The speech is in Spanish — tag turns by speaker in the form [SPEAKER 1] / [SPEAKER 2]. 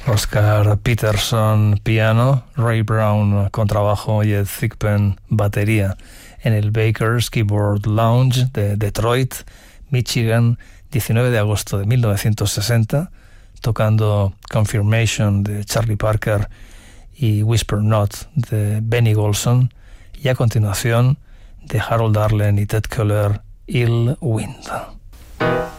[SPEAKER 1] Oscar Peterson piano, Ray Brown contrabajo y Ed Thigpen batería en el Baker's Keyboard Lounge de Detroit, Michigan, 19 de agosto de 1960, tocando Confirmation de Charlie Parker y Whisper Not de Benny Golson, y a continuación de Harold Arlen y Ted Keller, Ill Wind.